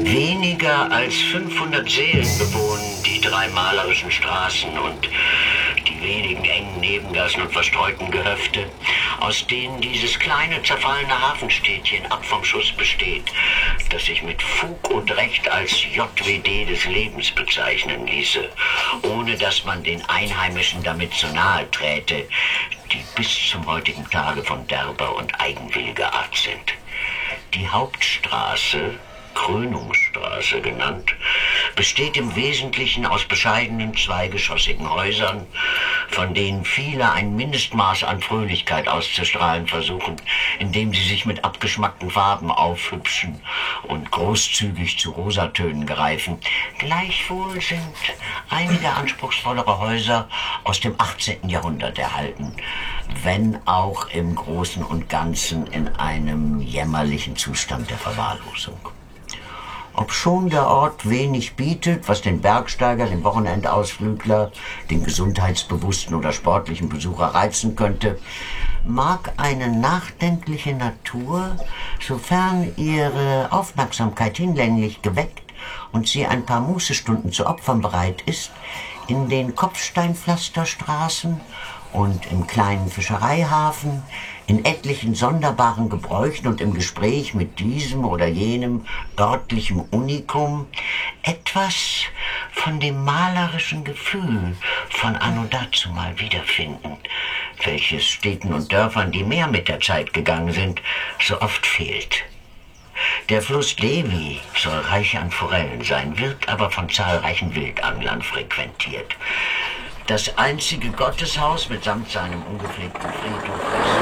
Weniger als 500 Seelen bewohnen die 3 malerischen Straßen und die wenigen engen Nebengassen und verstreuten Gehöfte, aus denen dieses kleine, zerfallene Hafenstädtchen ab vom Schuss besteht, das sich mit Fug und Recht als JWD des Lebens bezeichnen ließe, ohne dass man den Einheimischen damit zu nahe träte, die bis zum heutigen Tage von derber und eigenwilliger Art sind. Die Hauptstraße, Krönungsstraße genannt, besteht im Wesentlichen aus bescheidenen zweigeschossigen Häusern, von denen viele ein Mindestmaß an Fröhlichkeit auszustrahlen versuchen, indem sie sich mit abgeschmackten Farben aufhübschen und großzügig zu Rosatönen greifen. Gleichwohl sind einige anspruchsvollere Häuser aus dem 18. Jahrhundert erhalten, wenn auch im Großen und Ganzen in einem jämmerlichen Zustand der Verwahrlosung. Obschon der Ort wenig bietet, was den Bergsteiger, den Wochenendausflügler, den gesundheitsbewussten oder sportlichen Besucher reizen könnte, mag eine nachdenkliche Natur, sofern ihre Aufmerksamkeit hinlänglich geweckt und sie ein paar Mußestunden zu opfern bereit ist, in den Kopfsteinpflasterstraßen und im kleinen Fischereihafen, in etlichen sonderbaren Gebräuchen und im Gespräch mit diesem oder jenem örtlichen Unikum etwas von dem malerischen Gefühl von anno dazumal wiederfinden, welches Städten und Dörfern, die mehr mit der Zeit gegangen sind, so oft fehlt. Der Fluss Devi soll reich an Forellen sein, wird aber von zahlreichen Wildanglern frequentiert. Das einzige Gotteshaus mitsamt seinem ungepflegten Friedhof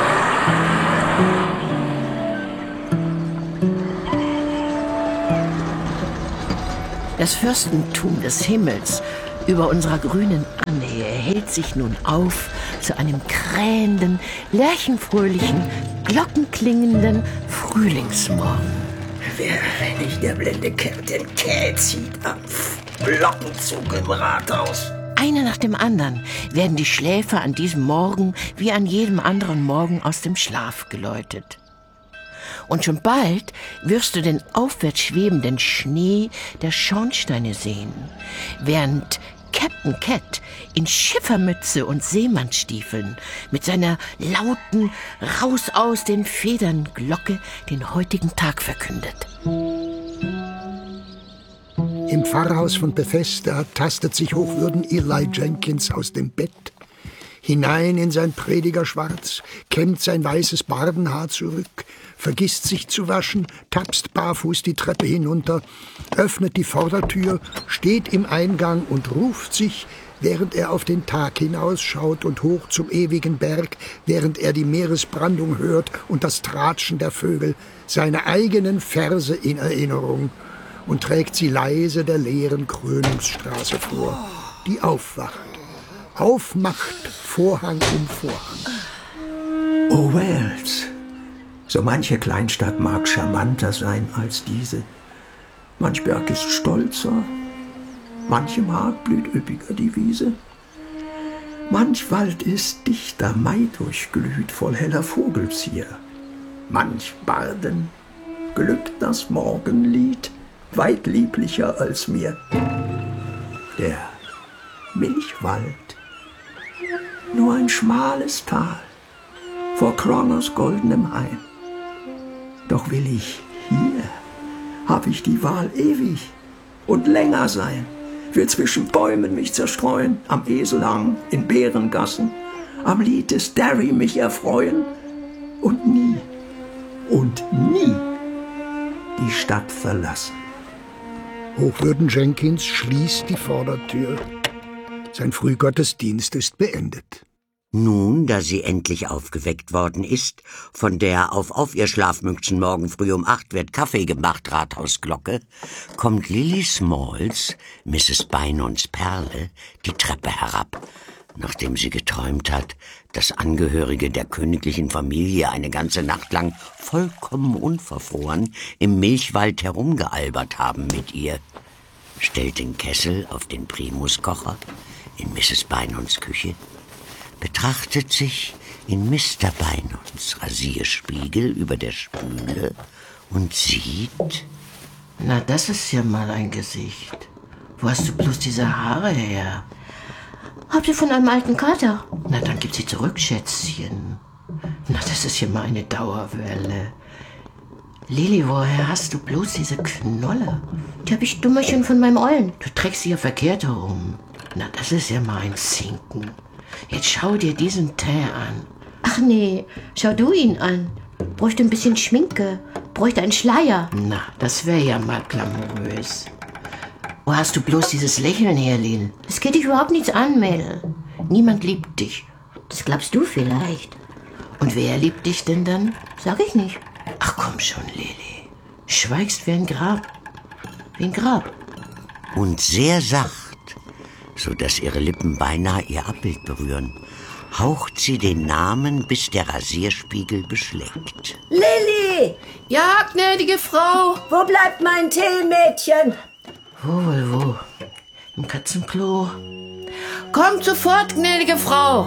Das Fürstentum des Himmels über unserer grünen Annähe hält sich nun auf zu einem krähenden, lerchenfröhlichen, glockenklingenden Frühlingsmorgen. Wenn nicht der blinde Kerl den Käh zieht am Glockenzug im Rathaus. Einer nach dem anderen werden die Schläfer an diesem Morgen wie an jedem anderen Morgen aus dem Schlaf geläutet. Und schon bald wirst du den aufwärts schwebenden Schnee der Schornsteine sehen, während Captain Cat in Schiffermütze und Seemannsstiefeln mit seiner lauten Raus aus den Federn Glocke den heutigen Tag verkündet. Im Pfarrhaus von Bethesda tastet sich Hochwürden Eli Jenkins aus dem Bett, hinein in sein Predigerschwarz, kämmt sein weißes Bardenhaar zurück, vergisst sich zu waschen, tapst barfuß die Treppe hinunter, öffnet die Vordertür, steht im Eingang und ruft sich, während er auf den Tag hinausschaut und hoch zum ewigen Berg, während er die Meeresbrandung hört und das Tratschen der Vögel, seine eigenen Verse in Erinnerung und trägt sie leise der leeren Krönungsstraße vor, die aufwacht, aufmacht Vorhang um Vorhang. Oh, Wales! So manche Kleinstadt mag charmanter sein als diese. Manch Berg ist stolzer, manchem Hag blüht üppiger die Wiese. Manch Wald ist dichter, Mai durchglüht, voll heller Vogelzier. Manch Barden glückt das Morgenlied, weit lieblicher als mir. Der Milchwald, nur ein schmales Tal vor Croners goldenem Hain. Doch will ich hier, hab ich die Wahl ewig und länger sein, will zwischen Bäumen mich zerstreuen, am Eselhang, in Bärengassen, am Lied des Derry mich erfreuen und nie die Stadt verlassen. Hochwürden Jenkins schließt die Vordertür. Sein Frühgottesdienst ist beendet. Nun, da sie endlich aufgeweckt worden ist, von der auf ihr Schlafmützen morgen früh um 8 wird Kaffee gemacht Rathausglocke, kommt Lily Smalls, Mrs. Bynons Perle, die Treppe herab, nachdem sie geträumt hat, dass Angehörige der königlichen Familie eine ganze Nacht lang vollkommen unverfroren im Milchwald herumgealbert haben mit ihr, stellt den Kessel auf den Primuskocher in Mrs. Bynons Küche, betrachtet sich in Mr. Bynons Rasierspiegel über der Spüle und sieht Na, das ist ja mal ein Gesicht. Wo hast du bloß diese Haare her? Habt ihr von einem alten Kater? Na, dann gib sie zurück, Schätzchen. Na, das ist ja mal eine Dauerwelle. Lili, woher hast du bloß diese Knolle? Die hab ich Dummerchen von meinem Ollen. Du trägst sie ja verkehrt herum. Na, das ist ja mal ein Zinken. Jetzt schau dir diesen Tee an. Ach nee, schau du ihn an. Bräuchte ein bisschen Schminke. Bräuchte einen Schleier. Na, das wäre ja mal glamourös. Wo hast du bloß dieses Lächeln her, Lil? Das geht dich überhaupt nichts an, Mädel. Niemand liebt dich. Das glaubst du vielleicht. Und wer liebt dich denn dann? Sag ich nicht. Ach komm schon, Lili. Schweigst wie ein Grab. Wie ein Grab. Und sehr sacht, so dass ihre Lippen beinahe ihr Abbild berühren, haucht sie den Namen, bis der Rasierspiegel beschlägt. Lilli! Ja, gnädige Frau. Wo bleibt mein Tee, Mädchen? Wo? Im Katzenklo. Kommt sofort, gnädige Frau.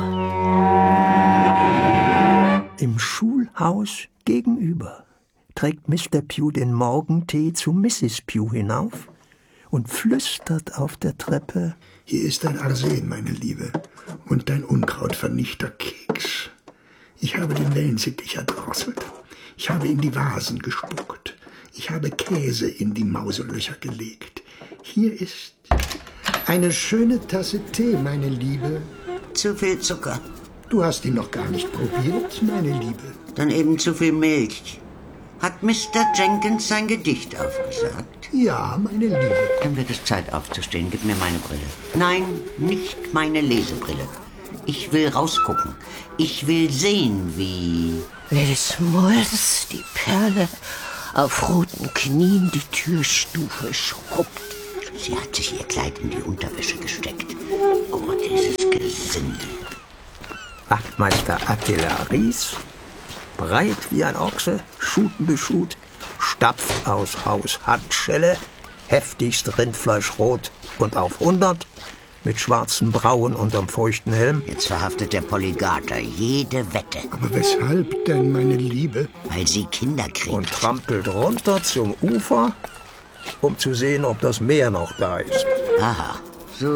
Im Schulhaus gegenüber trägt Mr. Pugh den Morgentee zu Mrs. Pugh hinauf und flüstert auf der Treppe: Hier ist dein Arsen, meine Liebe, und dein Unkrautvernichterkeks. Ich habe den Wellensittich erdrosselt. Ich habe in die Vasen gespuckt. Ich habe Käse in die Mauselöcher gelegt. Hier ist eine schöne Tasse Tee, meine Liebe. Zu viel Zucker. Du hast ihn noch gar nicht probiert, meine Liebe. Dann eben zu viel Milch. Hat Mr. Jenkins sein Gedicht aufgesagt? Ja, meine Liebe. Dann wird es Zeit aufzustehen. Gib mir meine Brille. Nein, nicht meine Lesebrille. Ich will rausgucken. Ich will sehen, wie... Lady Smalls, die Perle, auf roten Knien die Türstufe schrubbt. Sie hat sich ihr Kleid in die Unterwäsche gesteckt. Oh, dieses Gesindel. Wachtmeister Attila Ries, breit wie ein Ochse, schutenbeschut, stapft aus Haus Handschelle, heftigst Rindfleischrot und auf 100, mit schwarzen Brauen unterm feuchten Helm. Jetzt verhaftet der Polygater jede Wette. Aber weshalb denn, meine Liebe? Weil sie Kinder kriegt. Und trampelt runter zum Ufer, um zu sehen, ob das Meer noch da ist. Aha, so.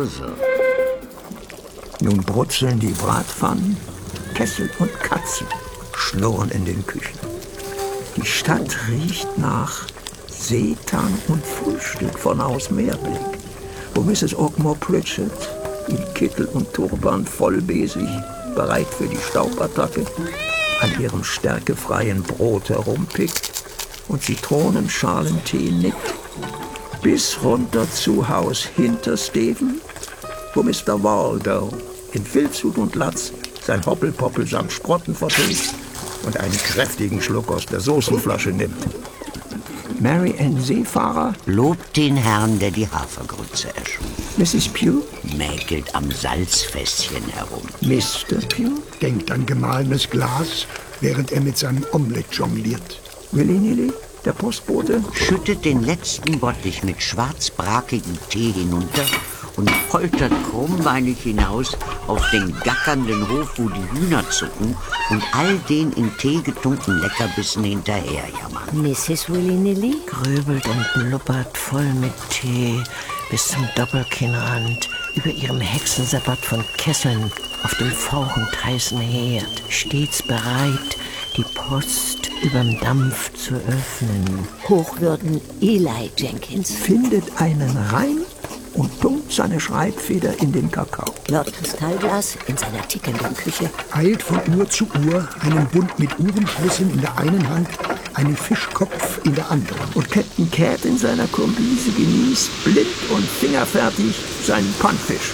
Nun brutzeln die Bratpfannen, Kessel und Katzen schnurren in den Küchen. Die Stadt riecht nach Seetang und Frühstück von Haus Meerblick, wo Mrs. Ogmore Pritchett in Kittel und Turban vollbesig, bereit für die Staubattacke, an ihrem stärkefreien Brot herumpickt und Zitronenschalentee nickt, bis runter zu Haus Hintersteven, wo Mr. Waldo in Filzhut und Latz sein Hoppelpoppel samt Sprotten verträgt und einen kräftigen Schluck aus der Soßenflasche nimmt. Mary Ann Seefahrer Lobt den Herrn, der die Hafergrütze erschuf. Mrs. Pugh, Mäkelt am Salzfässchen herum. Mr. Pugh, Denkt an gemahlenes Glas, während er mit seinem Omelett jongliert. Willy-Nilly, der Postbote, Schüttet den letzten Bottich mit schwarzbrakigem Tee hinunter und poltert krummbeinig hinaus auf den gackernden Hof, wo die Hühner zucken und all den in Tee getunkten Leckerbissen hinterherjammern. Mrs. Willy-Nilly? Grübelt und blubbert voll mit Tee bis zum Doppelkinnrand über ihrem Hexensabbat von Kesseln auf dem fauchend heißen Herd, stets bereit, die Post überm Dampf zu öffnen. Hochwürden Eli Jenkins. findet einen Reim und tunkt seine Schreibfeder in den Kakao. Lord Kristallglas in seiner tickenden Küche. Eilt von Uhr zu Uhr, einen Bund mit Uhrenschlüsseln in der einen Hand, einen Fischkopf in der anderen. Und Captain Cat in seiner Kombise genießt blind und fingerfertig seinen Pannfisch.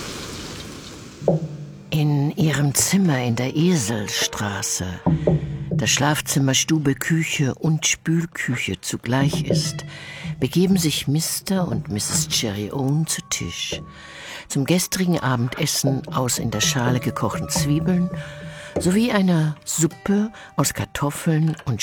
In ihrem Zimmer in der Eselstraße, das Schlafzimmer, Stube, Küche und Spülküche zugleich ist, begeben sich Mr. und Mrs. Cherry Owen zu Tisch. Zum gestrigen Abendessen aus in der Schale gekochten Zwiebeln sowie einer Suppe aus Kartoffeln und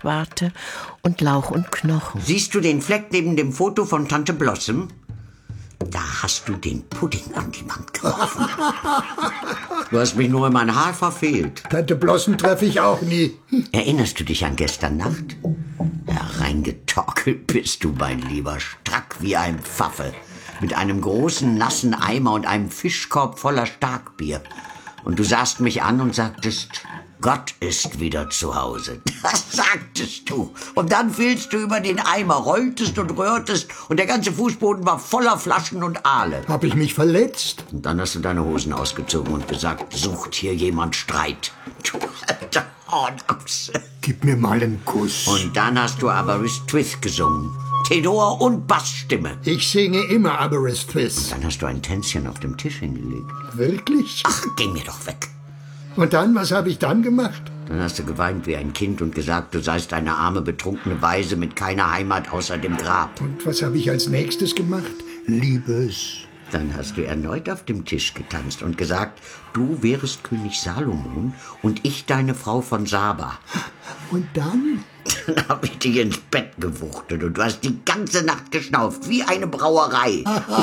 Speckschwarte und Lauch und Knochen. Siehst du den Fleck neben dem Foto von Tante Blossom? Da hast du den Pudding an die Wand geworfen. Du hast mich nur in mein Haar verfehlt. Tante Blossen treffe ich auch nie. Erinnerst du dich an gestern Nacht? Hereingetorkelt bist du, mein Lieber, strack wie ein Pfaffe. Mit einem großen, nassen Eimer und einem Fischkorb voller Starkbier. Und du sahst mich an und sagtest, Gott ist wieder zu Hause. Das sagtest du. Und dann fielst du über den Eimer, rolltest und rührtest und der ganze Fußboden war voller Flaschen und Aale. Hab ich mich verletzt? Und dann hast du deine Hosen ausgezogen und gesagt, sucht hier jemand Streit. Du alter Hornochse. Gib mir mal einen Kuss. Und dann hast du Aberystwyth Twith gesungen. Tenor und Bassstimme. Ich singe immer Aberystwyth. Dann hast du ein Tänzchen auf dem Tisch hingelegt. Wirklich? Ach, geh mir doch weg. Und dann, was habe ich dann gemacht? Dann hast du geweint wie ein Kind und gesagt, du seist eine arme, betrunkene Waise mit keiner Heimat außer dem Grab. Und was habe ich als nächstes gemacht? Liebes. Dann hast du erneut auf dem Tisch getanzt und gesagt, du wärest König Salomon und ich deine Frau von Saba. Und dann? Dann habe ich dich ins Bett gewuchtet und du hast die ganze Nacht geschnauft, wie eine Brauerei.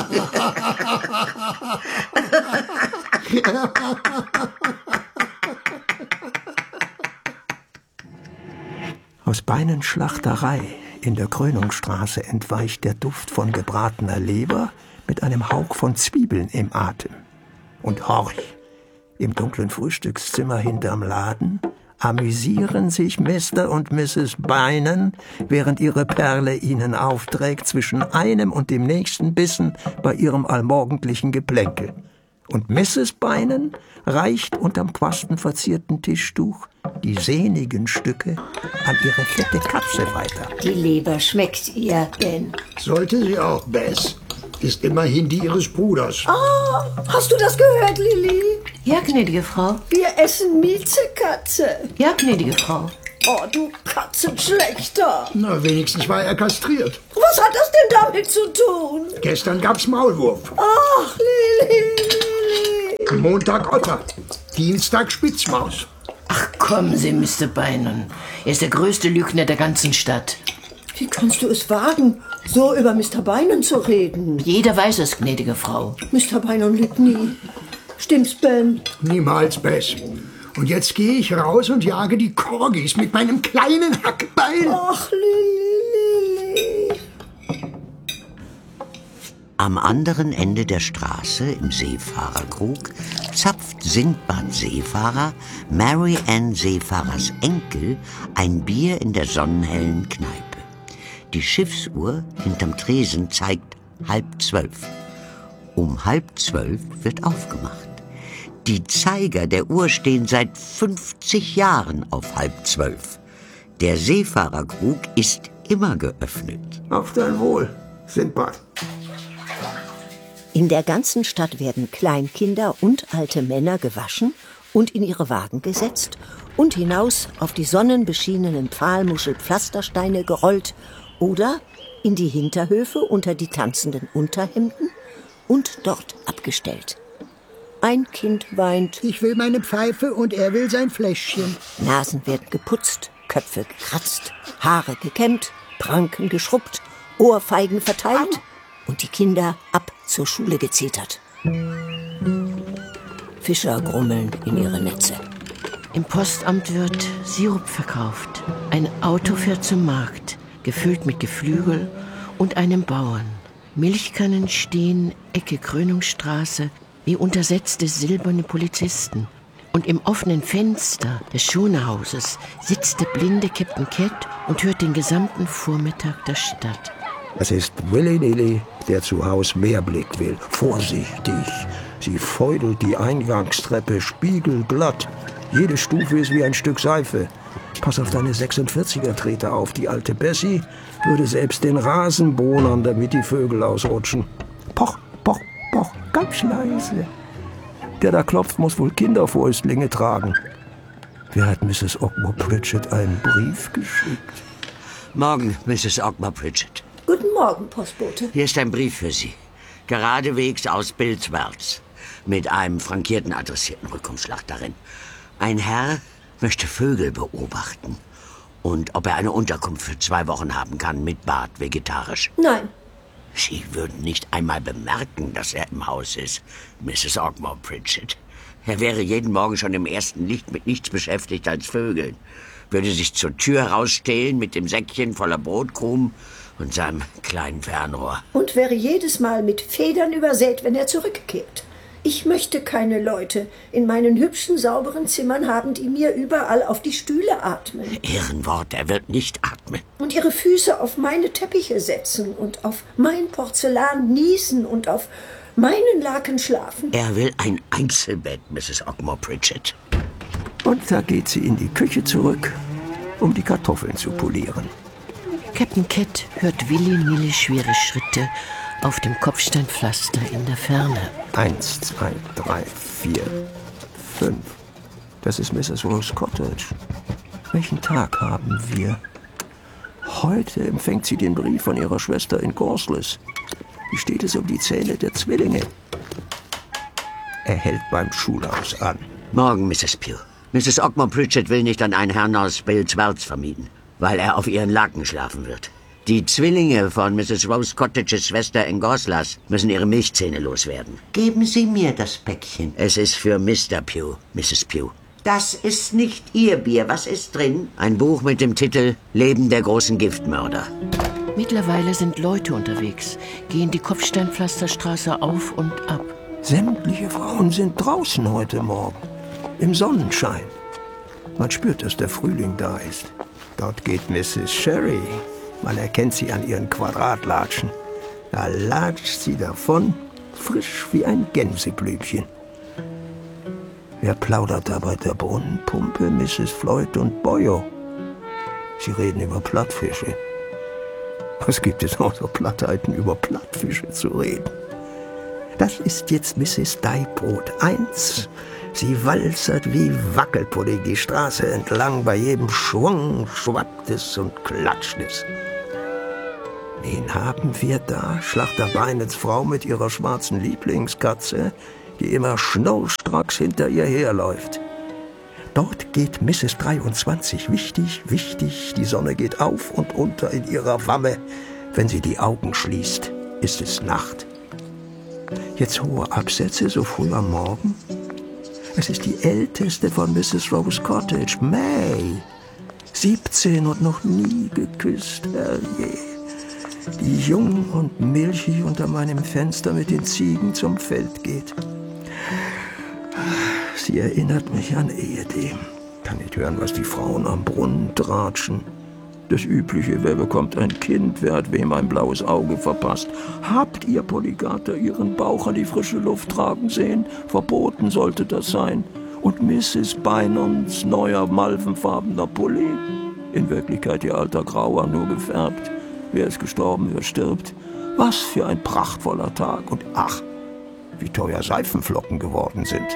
Aus Beinenschlachterei in der Krönungsstraße entweicht der Duft von gebratener Leber mit einem Hauch von Zwiebeln im Atem. Und horch, im dunklen Frühstückszimmer hinterm Laden amüsieren sich Mr. und Mrs. Beinen, während ihre Perle ihnen aufträgt zwischen einem und dem nächsten Bissen bei ihrem allmorgendlichen Geplänkel. Und Mrs. Beinen reicht unterm quastenverzierten Tischtuch die sehnigen Stücke an ihre fette Katze weiter. Die Leber schmeckt ihr denn? Sollte sie auch, Bess. Ist immerhin die ihres Bruders. Ah, hast du das gehört, Lilli? Ja, gnädige Frau. Wir essen Miezekatze. Ja, gnädige Frau. Oh, du Katzenschlechter. Na, wenigstens war er kastriert. Was hat das denn damit zu tun? Gestern gab's Maulwurf. Ach, Lilli. Montag Otter. Dienstag Spitzmaus. Ach, kommen Sie, Mr. Beinen. Er ist der größte Lügner der ganzen Stadt. Wie kannst du es wagen, so über Mr. Beinen zu reden? Jeder weiß es, gnädige Frau. Mr. Beinen lügt nie. Stimmt's, Ben? Niemals, Bess. Und jetzt gehe ich raus und jage die Corgis mit meinem kleinen Hackbeil. Ach, Lilli. Am anderen Ende der Straße, im Seefahrerkrug, zapft Sindbad-Seefahrer, Mary Ann Seefahrers Enkel, ein Bier in der sonnenhellen Kneipe. Die Schiffsuhr hinterm Tresen zeigt 11:30. Um 11:30 wird aufgemacht. Die Zeiger der Uhr stehen seit 50 Jahren auf 11:30. Der Seefahrerkrug ist immer geöffnet. Auf dein Wohl, Sindbad. In der ganzen Stadt werden Kleinkinder und alte Männer gewaschen und in ihre Wagen gesetzt und hinaus auf die sonnenbeschienenen Pfahlmuschelpflastersteine gerollt oder in die Hinterhöfe unter die tanzenden Unterhemden und dort abgestellt. Ein Kind weint, Ich will meine Pfeife und er will sein Fläschchen. Nasen werden geputzt, Köpfe gekratzt, Haare gekämmt, Pranken geschrubbt, Ohrfeigen verteilt und die Kinder ab zur Schule gezetert. Fischer grummeln in ihre Netze. Im Postamt wird Sirup verkauft. Ein Auto fährt zum Markt, gefüllt mit Geflügel und einem Bauern. Milchkannen stehen Ecke Krönungsstraße wie untersetzte silberne Polizisten. Und im offenen Fenster des Schonerhauses sitzt der blinde Captain Cat und hört den gesamten Vormittag der Stadt. Es ist Willy-Nilly, der zu Haus mehr Blick will. Vorsichtig, sie feudelt die Eingangstreppe spiegelglatt. Jede Stufe ist wie ein Stück Seife. Pass auf deine 46er-Treter auf. Die alte Bessie würde selbst den Rasen bohnern, damit die Vögel ausrutschen. Poch, poch, poch, ganz leise. Der da klopft, muss wohl Kinderfäustlinge tragen. Wer hat Mrs. Ogmore Pritchett einen Brief geschickt? Morgen, Mrs. Ogmore Pritchett. Guten Morgen, Postbote. Hier ist ein Brief für Sie. Geradewegs aus Bilswärts. Mit einem frankierten adressierten Rückumschlag darin. Ein Herr möchte Vögel beobachten. Und ob er eine Unterkunft für 2 Wochen haben kann, mit Bad, vegetarisch. Nein, Sie würden nicht einmal bemerken, dass er im Haus ist, Mrs. Ogmore Pritchett. Er wäre jeden Morgen schon im ersten Licht mit nichts beschäftigt als Vögeln. Würde sich zur Tür rausstehlen mit dem Säckchen voller Brotkrumen und seinem kleinen Fernrohr. Und wäre jedes Mal mit Federn übersät, wenn er zurückkehrt. Ich möchte keine Leute in meinen hübschen, sauberen Zimmern haben, die mir überall auf die Stühle atmen. Ehrenwort, er wird nicht atmen. Und ihre Füße auf meine Teppiche setzen und auf mein Porzellan niesen und auf meinen Laken schlafen. Er will ein Einzelbett, Mrs. Ogmore Pritchett. Und da geht sie in die Küche zurück, um die Kartoffeln zu polieren. Captain Kidd hört willi-nilli schwere Schritte auf dem Kopfsteinpflaster in der Ferne. 1, 2, 3, 4, 5. Das ist Mrs. Rose Cottage. Welchen Tag haben wir? Heute empfängt sie den Brief von ihrer Schwester in Gorsles. Wie steht es um die Zähne der Zwillinge? Er hält beim Schulhaus an. Morgen, Mrs. Pugh. Mrs. Ogmore Pritchett will nicht an einen Herrn aus Bills Wells vermieten, weil er auf ihren Laken schlafen wird. Die Zwillinge von Mrs. Rose Cottages Schwester in Gorslas müssen ihre Milchzähne loswerden. Geben Sie mir das Päckchen. Es ist für Mr. Pugh, Mrs. Pugh. Das ist nicht Ihr Bier. Was ist drin? Ein Buch mit dem Titel Leben der großen Giftmörder. Mittlerweile sind Leute unterwegs, gehen die Kopfsteinpflasterstraße auf und ab. Sämtliche Frauen sind draußen heute Morgen, im Sonnenschein. Man spürt, dass der Frühling da ist. Dort geht Mrs. Sherry. Man erkennt sie an ihren Quadratlatschen. Da latscht sie davon, frisch wie ein Gänseblümchen. Wer plaudert da bei der Brunnenpumpe? Mrs. Floyd und Boyo. Sie reden über Plattfische. Was gibt es außer Plattheiten, über Plattfische zu reden? Das ist jetzt Mrs. Deibrot 1. Sie walzert wie Wackelpudding die Straße entlang. Bei jedem Schwung schwappt es und klatscht es. Wen haben wir da? Schlachter Beinets Frau mit ihrer schwarzen Lieblingskatze, die immer schnurstracks hinter ihr herläuft. Dort geht Mrs. 23. Wichtig, wichtig, die Sonne geht auf und unter in ihrer Wamme. Wenn sie die Augen schließt, ist es Nacht. Jetzt hohe Absätze, so früh am Morgen. Es ist die älteste von Mrs. Rose Cottage, May. 17 und noch nie geküsst, herrje. Die jung und milchig unter meinem Fenster mit den Ziegen zum Feld geht. Sie erinnert mich an Ehedem. Kann nicht hören, was die Frauen am Brunnen tratschen. Das Übliche, wer bekommt ein Kind, wer hat wem ein blaues Auge verpasst. Habt ihr, Polygater, ihren Bauch an die frische Luft tragen sehen? Verboten sollte das sein. Und Mrs. Bynums neuer malvenfarbener Pulli? In Wirklichkeit ihr alter Grauer, nur gefärbt. Wer ist gestorben, wer stirbt? Was für ein prachtvoller Tag. Und ach, wie teuer Seifenflocken geworden sind.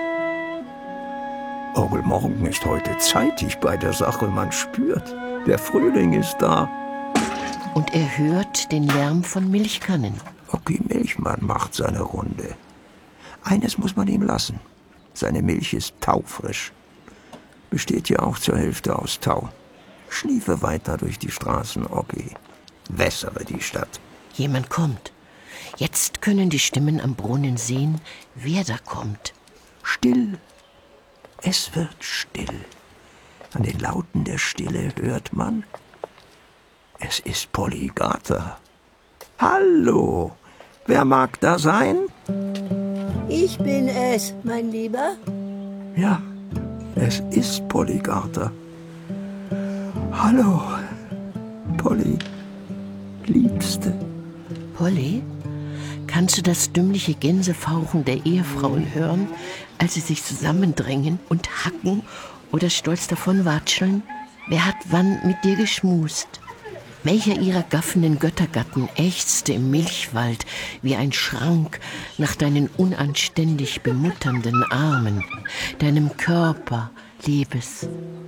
Onkel Morgan ist heute zeitig bei der Sache, man spürt. Der Frühling ist da. Und er hört den Lärm von Milchkannen. Ocky Milchmann macht seine Runde. Eines muss man ihm lassen. Seine Milch ist taufrisch. Besteht ja auch zur Hälfte aus Tau. Schniefe weiter durch die Straßen, Ocky. Wässere die Stadt. Jemand kommt. Jetzt können die Stimmen am Brunnen sehen, wer da kommt. Still. Es wird still. An den Lauten der Stille hört man, es ist Polygater. Hallo, wer mag da sein? Ich bin es, mein Lieber. Ja, es ist Polygater. Hallo, Polly, Liebste. Polly, kannst du das dümmliche Gänsefauchen der Ehefrauen hören, als sie sich zusammendrängen und hacken oder stolz davonwatscheln? Wer hat wann mit dir geschmust? Welcher ihrer gaffenden Göttergatten ächzte im Milchwald wie ein Schrank nach deinen unanständig bemutternden Armen, deinem Körper, Liebes?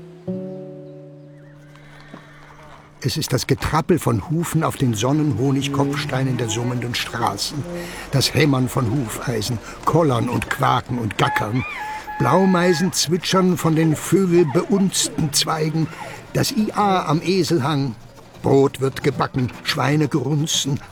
Es ist das Getrappel von Hufen auf den Sonnenhonigkopfsteinen der summenden Straßen, das Hämmern von Hufeisen, Kollern und Quaken und Gackern, Blaumeisen zwitschern von den vögelbeunsten Zweigen, das IA am Eselhang. Brot wird gebacken, Schweine grunzen, Hack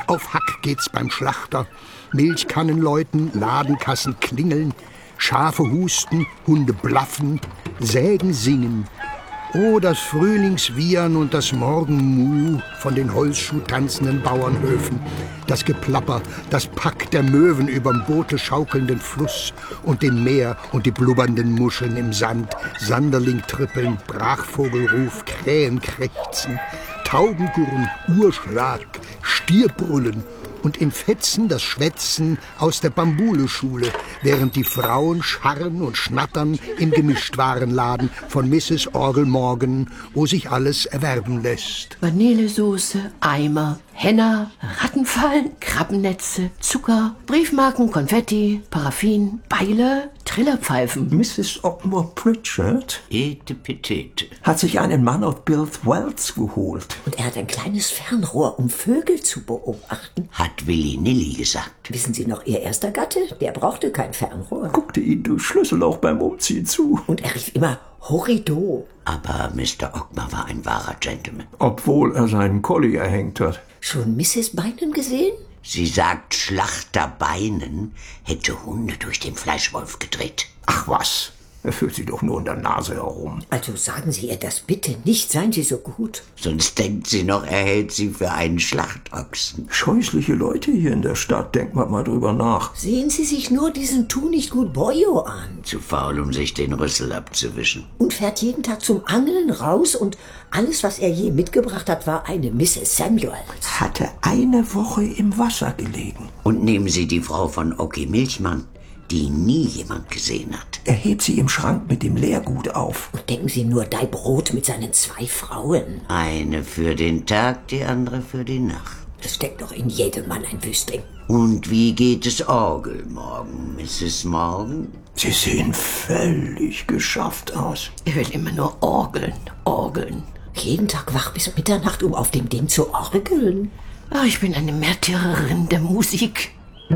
auf Hack geht's beim Schlachter. Milchkannen läuten, Ladenkassen klingeln, Schafe husten, Hunde blaffen, Sägen singen. Oh, das Frühlingswiehern und das Morgenmuh von den holzschuhtanzenden Bauernhöfen, das Geplapper, das Pack der Möwen überm Boote schaukelnden Fluss und dem Meer und die blubbernden Muscheln im Sand, Sanderling trippeln, Brachvogelruf, Krähen krächzen, Taubengurren, Urschlag, Stierbrüllen und im Fetzen das Schwätzen aus der Bambuleschule, während die Frauen scharren und schnattern im Gemischtwarenladen von Mrs. Orgel Morgan, wo sich alles erwerben lässt. Vanillesoße, Eimer, Henna, Rattenfallen, Krabbennetze, Zucker, Briefmarken, Konfetti, Paraffin, Beile, Trillerpfeifen. Mrs. Ogmore Pritchard Etepetete. hat sich einen Mann aus Bilth Wells geholt. Und er hat ein kleines Fernrohr, um Vögel zu beobachten. Hat Willy-Nilly gesagt. Wissen Sie noch, Ihr erster Gatte, der brauchte kein Fernrohr. Guckte ihn durch Schlüsselloch beim Umziehen zu. Und er rief immer Horrido. Aber Mr. Ogmore war ein wahrer Gentleman. Obwohl er seinen Collie erhängt hat. Schon Mrs. Beinen gesehen? Sie sagt, Schlachter Beinen hätte Hunde durch den Fleischwolf gedreht. Ach was, er führt sie doch nur in der Nase herum. Also sagen Sie ihr das bitte nicht, seien Sie so gut. Sonst denkt sie noch, er hält sie für einen Schlachtochsen. Scheußliche Leute hier in der Stadt, denkt man mal drüber nach. Sehen Sie sich nur diesen Tu-nicht-gut-Boyo an. Zu faul, um sich den Rüssel abzuwischen. Und fährt jeden Tag zum Angeln raus und alles, was er je mitgebracht hat, war eine Mrs. Samuels. Hatte eine Woche im Wasser gelegen. Und nehmen Sie die Frau von Oki Milchmann, die nie jemand gesehen hat. Er hebt sie im Schrank mit dem Leergut auf. Und denken Sie nur, dein Brot mit seinen 2 Frauen. Eine für den Tag, die andere für die Nacht. Es steckt doch in jedem Mann ein Wüstling. Und wie geht es Orgel morgen, Mrs. Morgan? Sie sehen völlig geschafft aus. Er will immer nur orgeln, orgeln. Jeden Tag wach bis Mitternacht, um auf dem Ding zu orgeln. Ach, ich bin eine Märtyrerin der Musik.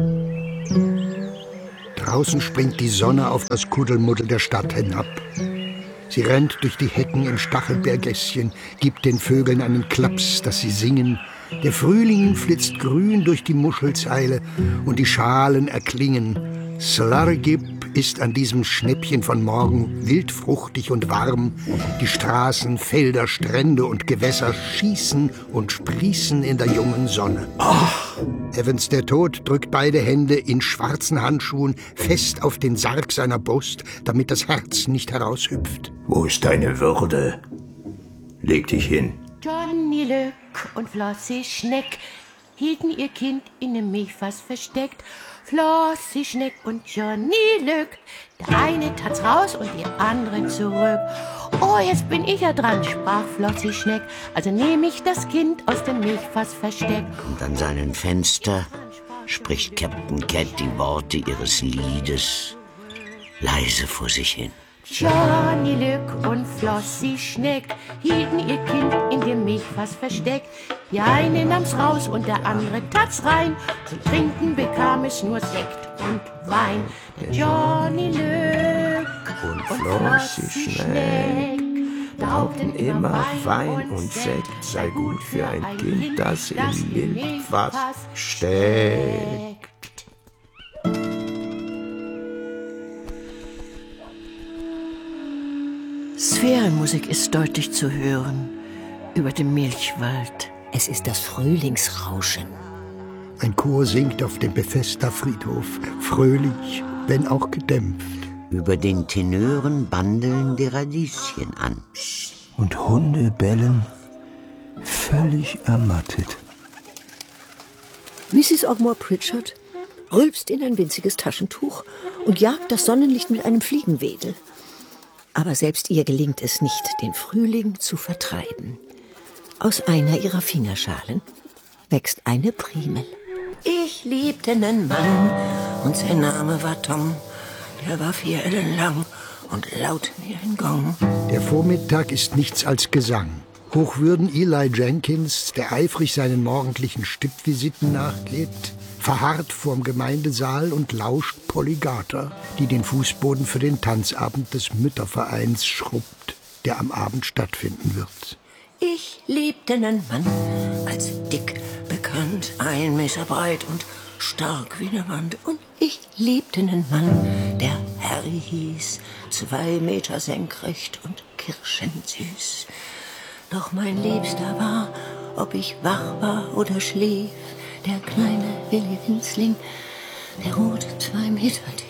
Draußen springt die Sonne auf das Kuddelmuddel der Stadt hinab. Sie rennt durch die Hecken im Stachelbeergässchen, gibt den Vögeln einen Klaps, dass sie singen. Der Frühling flitzt grün durch die Muschelzeile und die Schalen erklingen. Slargib ist an diesem Schnäppchen von morgen wildfruchtig und warm. Die Straßen, Felder, Strände und Gewässer schießen und sprießen in der jungen Sonne. Evans der Tod drückt beide Hände in schwarzen Handschuhen fest auf den Sarg seiner Brust, damit das Herz nicht heraushüpft. Wo ist deine Würde? Leg dich hin. Johnny Lück und Flossi Schneck hielten ihr Kind in dem Milchfass versteckt. Flossi Schneck und Johnny Lück, der eine tat's raus und die andere zurück. Oh, jetzt bin ich ja dran, sprach Flossi Schneck, also nehme ich das Kind aus dem Milchfass versteckt. Und an seinem Fenster spricht Captain Cat die Worte ihres Liedes leise vor sich hin. Johnny Lück und Flossi Schneck hielten ihr Kind in dem Milchfass versteckt. Die eine nahm's raus und der andere tat's rein. Zum Trinken bekam es nur Sekt und Wein. Der Johnny Lück und Flossi Schneck glaubten immer Wein und Sekt sei gut für ein Kind, das im Milchfass steckt. Sphärenmusik ist deutlich zu hören über dem Milchwald. Es ist das Frühlingsrauschen. Ein Chor singt auf dem Bethesda-Friedhof, fröhlich, wenn auch gedämpft. Über den Tenören bandeln die Radieschen an. Und Hunde bellen, völlig ermattet. Mrs. Ogmore Pritchard rülpst in ein winziges Taschentuch und jagt das Sonnenlicht mit einem Fliegenwedel. Aber selbst ihr gelingt es nicht, den Frühling zu vertreiben. Aus einer ihrer Fingerschalen wächst eine Primel. Ich liebte einen Mann und sein Name war Tom. Der war 4 Ellen lang und laut wie ein Gong. Der Vormittag ist nichts als Gesang. Hochwürden Eli Jenkins, der eifrig seinen morgendlichen Stippvisiten nachgeht, verharrt vorm Gemeindesaal und lauscht Polygata, die den Fußboden für den Tanzabend des Müttervereins schrubbt, der am Abend stattfinden wird. Ich liebte einen Mann, als Dick bekam schwankend, 1 Meter breit und stark wie eine Wand. Und ich liebte einen Mann, der Harry hieß, 2 Meter senkrecht und kirschensüß. Doch mein Liebster war, ob ich wach war oder schlief, der kleine Willi Winzling, der ruhte 2 Meter tief.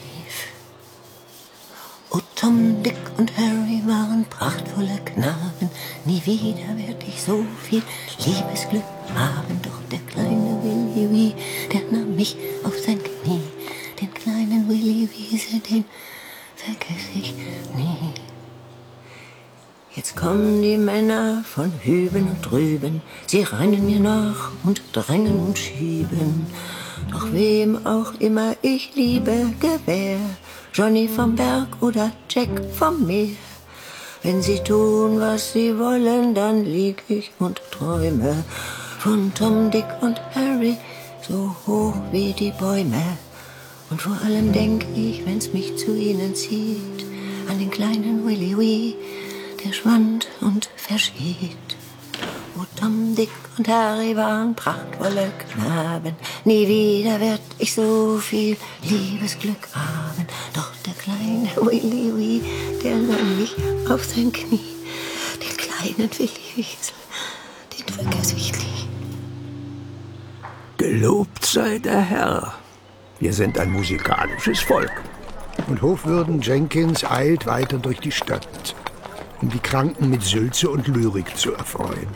Oh, Tom, Dick und Harry waren prachtvolle Knaben. Nie wieder werd ich so viel Liebesglück haben. Doch der kleine Willi Wee, der nahm mich auf sein Knie. Den kleinen Willi Wiese, den vergess ich nie. Jetzt kommen die Männer von hüben und drüben. Sie rennen mir nach und drängen und schieben. Doch wem auch immer ich liebe, gewähr, Johnny vom Berg oder Jack vom Meer. Wenn sie tun, was sie wollen, dann lieg ich und träume von Tom, Dick und Harry, so hoch wie die Bäume. Und vor allem denk ich, wenn's mich zu ihnen zieht, an den kleinen Willi Wee, der schwand und verschied. Oh, Tom, Dick und Harry waren prachtvolle Knaben. Nie wieder werd ich so viel Liebesglück haben. Doch der kleine Willi Wee, der nahm mich auf sein Knie. Den kleinen Willi Wiesel, den vergess ich nie. Gelobt sei der Herr. Wir sind ein musikalisches Volk. Und Hofwürden Jenkins eilt weiter durch die Stadt, um die Kranken mit Sülze und Lyrik zu erfreuen.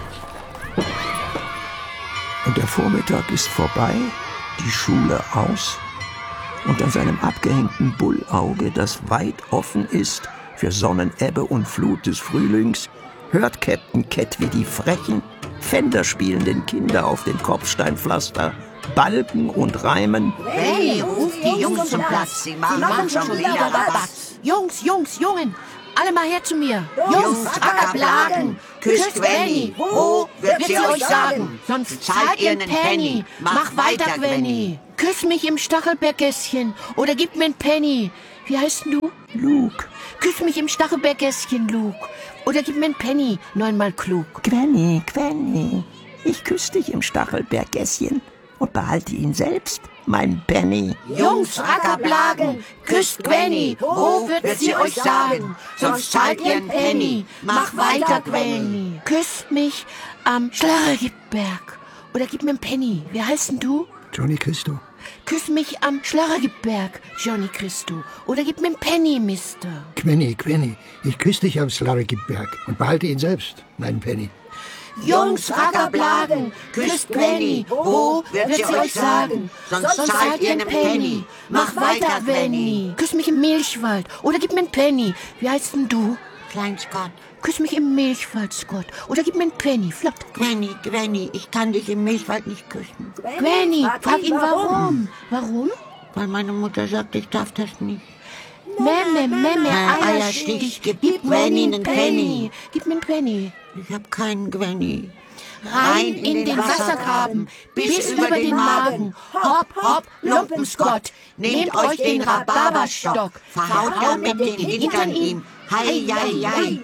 Und der Vormittag ist vorbei, die Schule aus, und an seinem abgehängten Bullauge, das weit offen ist für Sonnenebbe und Flut des Frühlings, hört Captain Cat, wie die frechen, pfänderspielenden Kinder auf dem Kopfsteinpflaster balgen und reimen. Hey, ruft die Jungs zum Platz, sie machen schon wieder Rabatz. Jungs, Jungen, alle mal her zu mir. Jungs, Ackerblagen, küsst Gwenny, wo wird sie euch sagen? Sonst Zahlt ihr nen Penny, mach weiter, Gwenny. Küss mich im Stachelberggässchen oder gib mir 'n Penny. Wie heißt denn du? Luke. Küss mich im Stachelberggässchen, Luke. Oder gib mir 'n Penny, 9-mal klug. Gwenny, ich küss dich im Stachelberggässchen und behalte ihn selbst, mein Penny. Jungs, Ackerblagen, küsst Gwenny, wo wird sie euch sagen? Sonst zahlt ihr nen Penny, mach weiter, Gwenny. Küss mich am Schlarregiberg oder gib mir 'n Penny. Wie heißt denn du? Johnny Christo. Küss mich am Schlarregiberg, Johnny Christo. Oder gib mir 'n Penny, Mister. Gwenny, ich küsse dich am Schlarregiberg und behalte ihn selbst, mein Penny. Jungs, Ackerblagen, küsst Gwenny, wo wird sie euch sagen? Sonst zahlt ihr nen Penny, mach weiter, Gwenny. Küss mich im Milchwald oder gib mir 'n Penny. Wie heißt denn du? Klein Scott. Küss mich im Milchwald, Scott. Oder gib mir 'n Penny, flott. Gwenny, ich kann dich im Milchwald nicht küssen. Gwenny, frag ihn warum. Warum? Weil meine Mutter sagt, ich darf das nicht. Memme, Eierstich, gib Gwenny nen Penny. Gib mir 'n Penny. Ich hab keinen Gwenny. Rein in den Wassergraben, bis über den Magen. Hopp, hopp, Lumpenscott. Nehmt euch den Rhabarberstock. Verhaut er mit den Hintern ihm. Hei, hei, hei.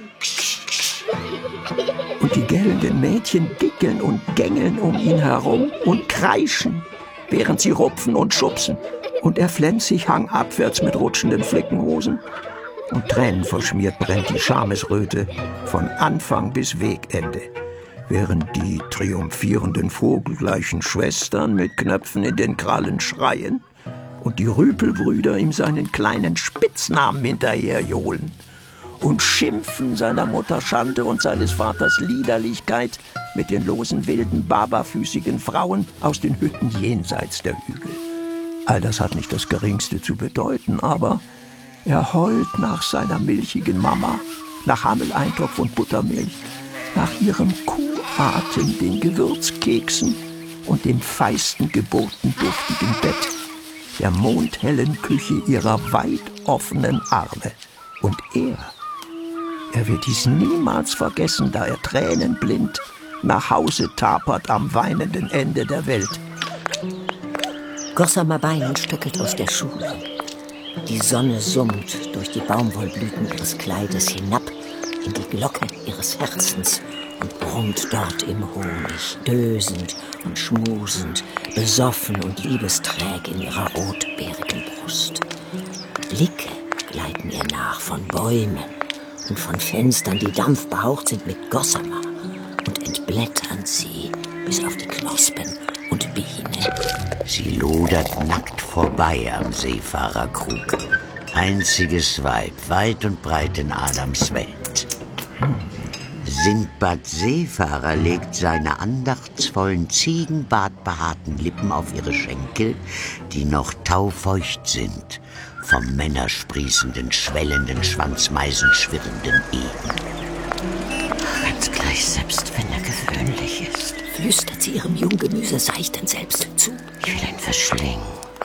Und die gellenden Mädchen dickeln und gängeln um ihn herum und kreischen, während sie rupfen und schubsen. Und er flennt sich hangabwärts mit rutschenden Flickenhosen. Und tränenverschmiert brennt die Schamesröte von Anfang bis Wegende, während die triumphierenden vogelgleichen Schwestern mit Knöpfen in den Krallen schreien und die Rüpelbrüder ihm seinen kleinen Spitznamen hinterherjohlen und schimpfen seiner Mutter Schande und seines Vaters Liederlichkeit mit den losen, wilden, barbarfüßigen Frauen aus den Hütten jenseits der Hügel. All das hat nicht das Geringste zu bedeuten, aber er heult nach seiner milchigen Mama, nach Hammeleintopf und Buttermilch, nach ihrem Kuhatem, den Gewürzkeksen und dem feisten, geburtenduftigen Bett, der mondhellen Küche ihrer weit offenen Arme. Und er wird dies niemals vergessen, da er tränenblind nach Hause tapert am weinenden Ende der Welt. Gossamer Beinen stöckelt aus der Schule. Die Sonne summt durch die Baumwollblüten ihres Kleides hinab in die Glocke ihres Herzens und brummt dort im Honig, dösend und schmusend, besoffen und liebesträg in ihrer rotbeerigen Brust. Blicke gleiten ihr nach von Bäumen und von Fenstern, die dampfbehaucht sind mit Gossamer, und entblättern sie bis auf die Knospen und Bienen. Sie lodert nackt vorbei am Seefahrerkrug. Einziges Weib, weit und breit in Adams Welt. Sindbad Seefahrer legt seine andachtsvollen, ziegenbartbehaarten Lippen auf ihre Schenkel, die noch taufeucht sind, vom männersprießenden, schwellenden Schwanzmeisen schwirrenden Eden. Ganz gleich, selbst wenn er gewöhnlich ist. Flüstert sie ihrem Junggemüse seichten Selbst zu. Ich will ihn verschlingen.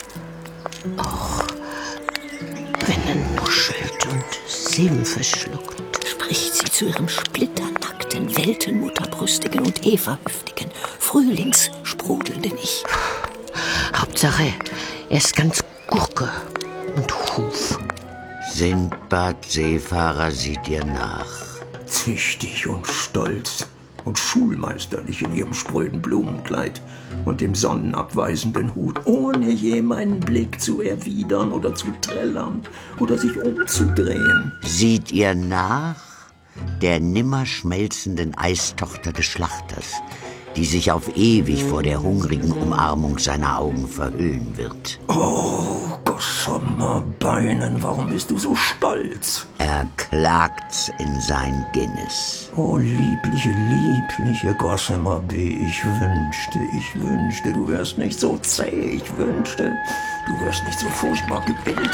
Auch wenn er nuschelt und Sümpfe schluckt. Spricht sie zu ihrem splitternackten, weltenmutterbrüstigen und evahüftigen, frühlingssprudelnden Ich. Hauptsache, er ist ganz Gurke und Huf. Sindbad Seefahrer sieht ihr nach. Züchtig und stolz und schulmeisterlich in ihrem spröden Blumenkleid und dem sonnenabweisenden Hut, ohne je meinen Blick zu erwidern oder zu trällern oder sich umzudrehen. Sieht ihr nach der nimmer schmelzenden Eistochter des Schlachters, die sich auf ewig vor der hungrigen Umarmung seiner Augen verhüllen wird. Oh, Gossamerbeinen, warum bist du so stolz? Er klagt's in sein Guinness. Oh, liebliche Gossamer B, ich wünschte, du wärst nicht so zäh, ich wünschte, du wärst nicht so furchtbar gebildet.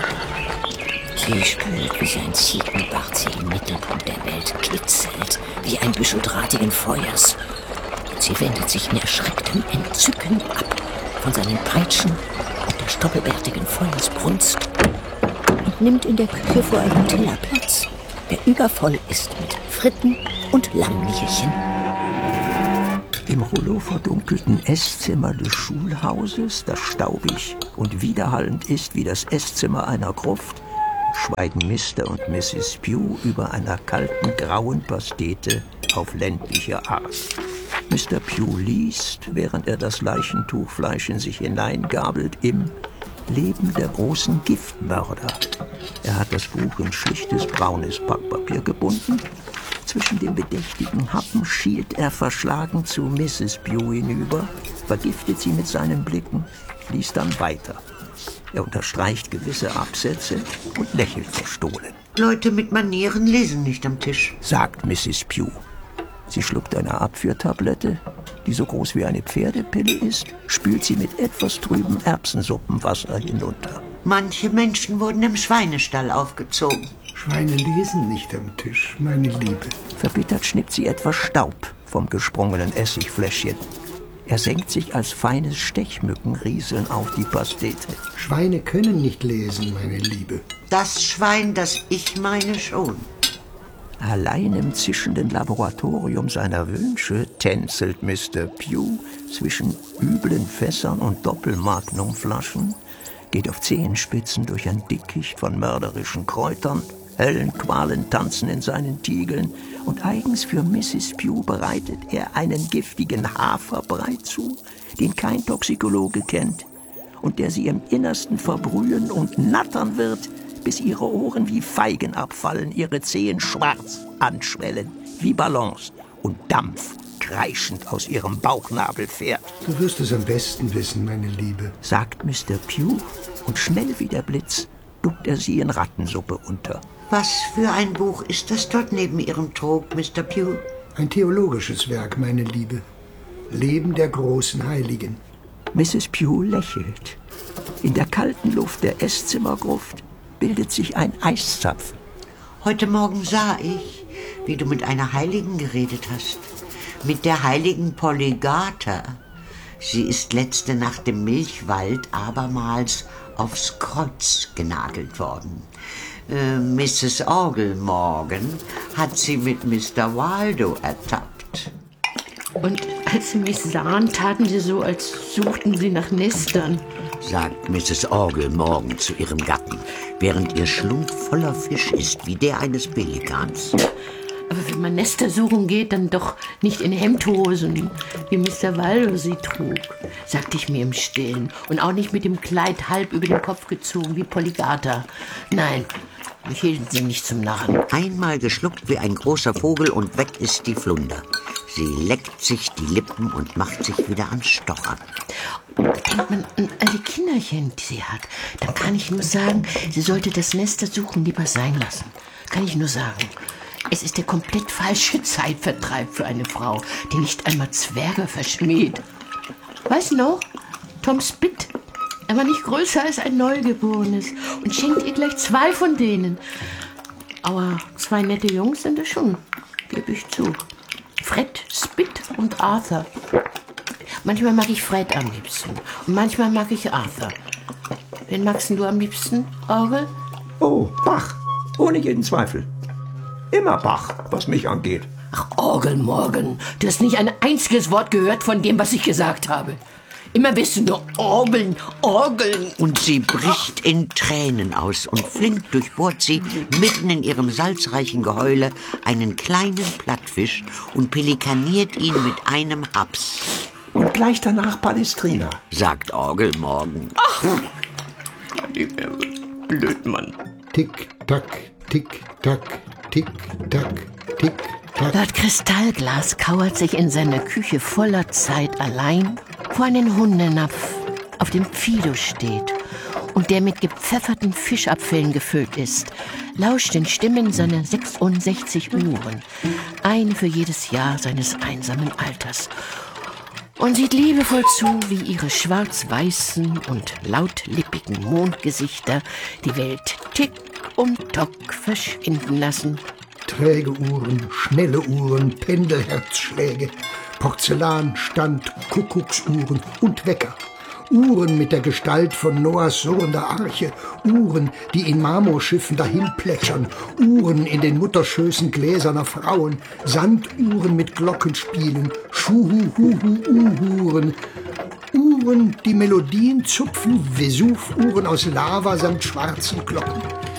Sie spürt, wie sein Ziegenbart sie im Mittelpunkt der Welt kitzelt, wie ein Büschel drahtigen Feuers. Und sie wendet sich in erschrecktem Entzücken ab von seinen Peitschen und der stoppelbärtigen Feuersbrunst und nimmt in der Küche vor einem Teller Platz, der übervoll ist mit Fritten und Lammnierchen. Im rollo verdunkelten Esszimmer des Schulhauses, das staubig und widerhallend ist wie das Esszimmer einer Gruft, schweigen Mr. und Mrs. Pugh über einer kalten, grauen Pastete auf ländlicher Art. Mr. Pugh liest, während er das Leichentuchfleisch in sich hineingabelt, im Leben der großen Giftmörder. Er hat das Buch in schlichtes braunes Packpapier gebunden. Zwischen den bedächtigen Happen schielt er verschlagen zu Mrs. Pugh hinüber, vergiftet sie mit seinen Blicken, liest dann weiter. Er unterstreicht gewisse Absätze und lächelt verstohlen. Leute mit Manieren lesen nicht am Tisch, sagt Mrs. Pugh. Sie schluckt eine Abführtablette, die so groß wie eine Pferdepille ist, spült sie mit etwas trübem Erbsensuppenwasser hinunter. Manche Menschen wurden im Schweinestall aufgezogen. Schweine lesen nicht am Tisch, meine Liebe. Verbittert schnippt sie etwas Staub vom gesprungenen Essigfläschchen. Er senkt sich als feines Stechmückenrieseln auf die Pastete. Schweine können nicht lesen, meine Liebe. Das Schwein, das ich meine, schon. Allein im zischenden Laboratorium seiner Wünsche tänzelt Mr. Pugh zwischen üblen Fässern und Doppelmagnumflaschen, geht auf Zehenspitzen durch ein Dickicht von mörderischen Kräutern, Höllenqualen tanzen in seinen Tiegeln und eigens für Mrs. Pugh bereitet er einen giftigen Haferbrei zu, den kein Toxikologe kennt und der sie im Innersten verbrühen und nattern wird, bis ihre Ohren wie Feigen abfallen, ihre Zehen schwarz anschwellen, wie Ballons und Dampf kreischend aus ihrem Bauchnabel fährt. Du wirst es am besten wissen, meine Liebe, sagt Mr. Pugh und schnell wie der Blitz duckt er sie in Rattensuppe unter. Was für ein Buch ist das dort neben Ihrem Trog, Mr. Pugh? Ein theologisches Werk, meine Liebe. Leben der großen Heiligen. Mrs. Pugh lächelt. In der kalten Luft der Esszimmergruft bildet sich ein Eiszapfen. Heute Morgen sah ich, wie du mit einer Heiligen geredet hast. Mit der heiligen Polygata. Sie ist letzte Nacht im Milchwald abermals aufs Kreuz genagelt worden. Mrs. Orgelmorgan hat sie mit Mr. Waldo ertappt. Und als sie mich sahen, taten sie so, als suchten sie nach Nestern. sagt Mrs. Orgel morgen zu ihrem Gatten, während ihr Schlund voller Fisch ist, wie der eines Pelikans. Aber wenn man Nester suchen geht, dann doch nicht in Hemdhosen, wie Mr. Waldo sie trug, sagte ich mir im Stillen. Und auch nicht mit dem Kleid halb über den Kopf gezogen, wie Polygata. Nein, mich hielten sie nicht zum Narren. Einmal geschluckt wie ein großer Vogel und weg ist die Flunder. Sie leckt sich die Lippen und macht sich wieder ans Stochern. Denkt man an all die Kinderchen, die sie hat, dann kann ich nur sagen, sie sollte das Nestersuchen lieber sein lassen. Kann ich nur sagen. Es ist der komplett falsche Zeitvertreib für eine Frau, die nicht einmal Zwerge verschmäht. Weißt du noch? Tom Spit. Er war nicht größer als ein Neugeborenes und schenkt ihr gleich 2 von denen. Aber 2 nette Jungs sind es schon, gebe ich zu. Fred, Spit und Arthur. Manchmal mag ich Fred am liebsten und manchmal mag ich Arthur. Wen magst du am liebsten, Orgel? Oh, Bach. Ohne jeden Zweifel. Immer Bach, was mich angeht. Ach, Orgel, Morgen. Du hast nicht ein einziges Wort gehört von dem, was ich gesagt habe. Immer bist du nur Orgeln, Orgeln. Und sie bricht in Tränen aus und flink durchbohrt sie mitten in ihrem salzreichen Geheule einen kleinen Plattfisch und pelikaniert ihn mit einem Haps. Und gleich danach Palestrina, sagt Orgel morgen. Ach, blöd, Mann. Tick, tack, tick, tack, tick, tack, tick, tack. Lord Kristallglas kauert sich in seiner Küche voller Zeit allein vor einen Hundenapf, auf dem Fido steht und der mit gepfefferten Fischabfällen gefüllt ist, lauscht den Stimmen seiner 66 Uhren, eine für jedes Jahr seines einsamen Alters, und sieht liebevoll zu, wie ihre schwarz-weißen und lautlippigen Mondgesichter die Welt tick um tock verschwinden lassen. Träge Uhren, schnelle Uhren, Pendelherzschläge, Porzellanstand, Kuckucksuhren und Wecker. Uhren mit der Gestalt von Noahs surrender Arche, Uhren, die in Marmorschiffen dahin plätschern, Uhren in den Mutterschößen gläserner Frauen, Sanduhren mit Glockenspielen, Schuhu-Huhu-Uhuren, Uhren, die Melodien zupfen, Vesuv-Uhren aus Lava samt schwarzen Glocken.